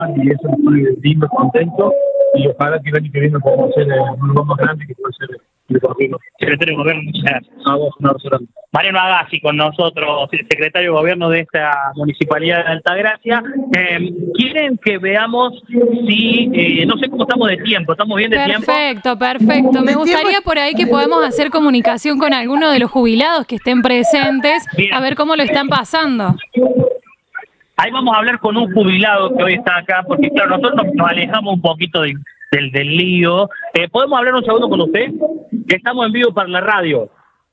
y eso me pone lindo, contento, y ojalá que el año que viene podamos hacer un lugar más grande que puede ser el gobierno. Secretario de Gobierno, muchas gracias. A vos, un abrazo grande. Mariano Agassi con nosotros, el secretario de Gobierno de esta Municipalidad de Altagracia. ¿Quieren que veamos si, no sé cómo estamos de tiempo, estamos bien de tiempo? Perfecto, perfecto. Me gustaría por ahí que podamos hacer comunicación con alguno de los jubilados que estén presentes, Bien. a ver cómo lo están pasando. Ahí vamos a hablar con un jubilado que hoy está acá, porque claro, nosotros nos alejamos un poquito del lío. ¿Podemos hablar un segundo con usted? Que estamos en vivo para la radio.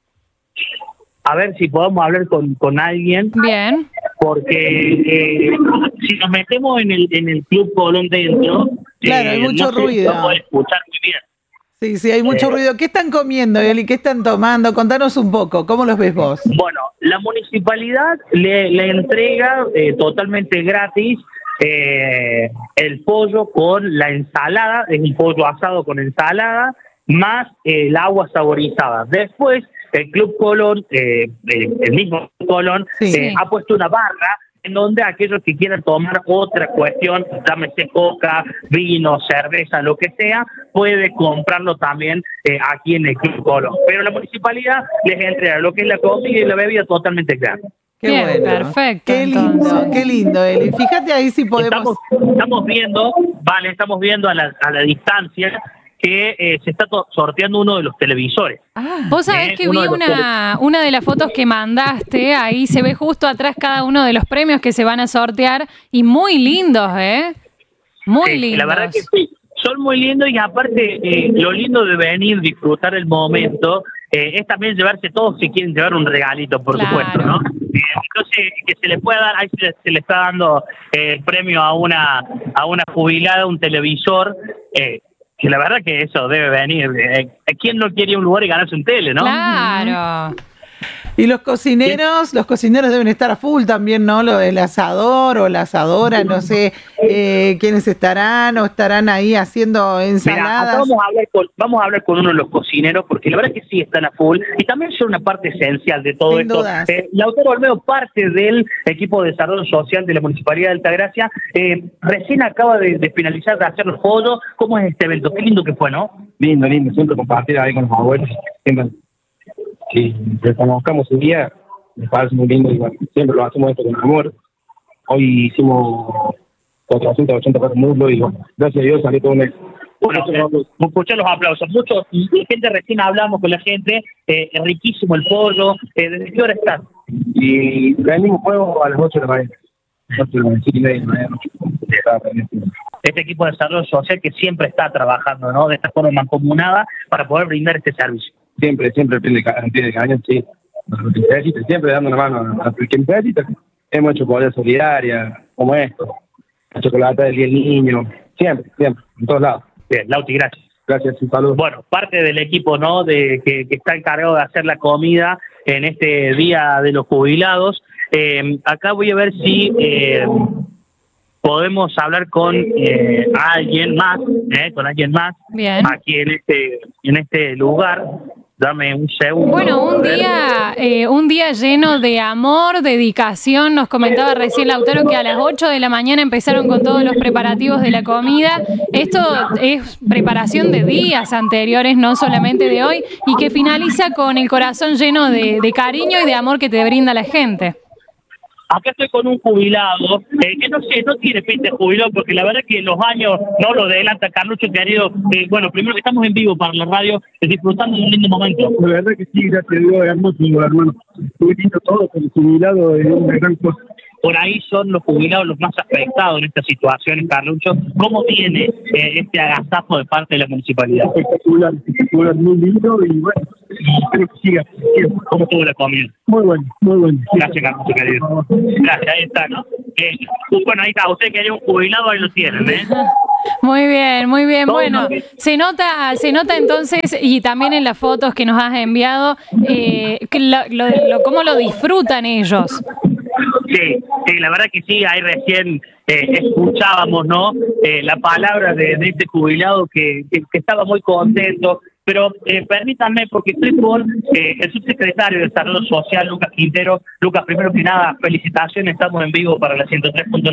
A ver si podemos hablar con alguien. Bien. Porque si nos metemos en el Club Colón dentro, claro, hay mucho ruido. No puede escuchar muy bien. Sí, hay mucho ruido. ¿Qué están comiendo, Eli? ¿Qué están tomando? Contanos un poco, ¿cómo los ves vos? Bueno, la municipalidad le entrega totalmente gratis el pollo con la ensalada, es un pollo asado con ensalada, más el agua saborizada. Después, el Club Colón, el mismo Colón, sí. Ha puesto una barra en donde aquellos que quieran tomar otra cuestión, llámese coca, vino, cerveza, lo que sea, puede comprarlo también aquí en el Club Colón. Pero la municipalidad les entrega lo que es la comida y la bebida totalmente gratis. Qué bien, bueno. perfecto. Qué lindo, Eli. Fíjate ahí si podemos... Estamos viendo a la distancia que se está sorteando uno de los televisores. Vos sabés que vi una de las fotos que mandaste, ahí se ve justo atrás cada uno de los premios que se van a sortear y muy lindos, muy lindos. La verdad que sí, son muy lindos y aparte lo lindo de venir, disfrutar el momento, es también llevarse todos si quieren llevar un regalito, por supuesto, ¿no? Entonces, que se le pueda dar, ahí se le está dando el premio a una jubilada, un televisor, que la verdad que eso debe venir. ¿Quién no quiere un lugar y ganarse un tele, no? Claro. Y los cocineros deben estar a full también, ¿no? Lo del asador o la asadora, no sé quiénes estarán o estarán ahí haciendo ensaladas. Mira, acá vamos a hablar con uno de los cocineros, porque la verdad que sí están a full y también son una parte esencial de todo esto. Lautaro Olmedo, parte del equipo de desarrollo social de la Municipalidad de Altagracia, recién acaba de finalizar de hacer los fotos. ¿Cómo es este evento? Qué lindo que fue, ¿no? Lindo, siempre compartir ahí con los abuelos. Si reconozcamos un día, me parece muy lindo y bueno, siempre lo hacemos esto con amor. Hoy hicimos 480 para el mundo y bueno, gracias a Dios salió todo un éxito. Bueno, escuché los aplausos. Mucha gente, recién hablamos con la gente, es riquísimo el pollo. ¿Desde qué hora estás? Y vendimos fuego a las 8 de la mañana. 8 de la mañana, 7 y media de la mañana. Este equipo de desarrollo social que siempre está trabajando, ¿no? De esta forma mancomunada para poder brindar este servicio. Siempre el pie de cañón, sí. Siempre dando una mano a quien necesita. Hemos hecho pobreza solidaria, como esto. La chocolate del Día del Niño. Siempre, en todos lados. Bien, Lauti, gracias. Gracias, un saludo. Bueno, parte del equipo, ¿no? De que está encargado de hacer la comida en este Día de los Jubilados. Acá voy a ver si podemos hablar con alguien más, Bien. Aquí en este lugar. Dame un segundo. Bueno, un día lleno de amor, dedicación. Nos comentaba recién Lautaro que a las 8 de la mañana empezaron con todos los preparativos de la comida. Esto es preparación de días anteriores, no solamente de hoy, y que finaliza con el corazón lleno de cariño y de amor que te brinda la gente. Acá estoy con un jubilado, que no sé, no tiene pinta de jubilado, porque la verdad que los años no lo adelanta. Carlucho, querido, bueno, primero que estamos en vivo para la radio, disfrutando de un lindo momento. La verdad que sí, gracias a Dios, hermoso, hermano. Estuve viendo todo con el jubilado, es una gran cosa. Por ahí son los jubilados los más afectados en esta situación, Carlucho. ¿Cómo viene este agasajo de parte de la municipalidad? Espectacular, muy lindo y bueno, espero que siga. ¿Cómo estuvo la comida? Muy bueno. Gracias, Carlucho, querido. Gracias, ahí está, ¿no? Bueno, ahí está, usted quería un jubilado, ahí lo tienen, ¿eh? Muy bien. Bueno, se nota entonces, y también en las fotos que nos has enviado, cómo lo disfrutan ellos. Sí, la verdad que sí, ahí recién escuchábamos, ¿no? La palabra de este jubilado que estaba muy contento. Pero permítanme, porque estoy con el subsecretario de Desarrollo Social, Lucas Quintero. Lucas, primero que nada, felicitaciones, estamos en vivo para la 103.9.